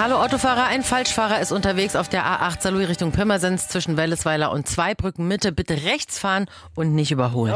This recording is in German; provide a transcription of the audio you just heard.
Hallo Autofahrer, ein Falschfahrer ist unterwegs auf der A8 Saarlouis Richtung Pirmasens zwischen Wellesweiler und Zweibrücken Mitte. Bitte rechts fahren und nicht überholen.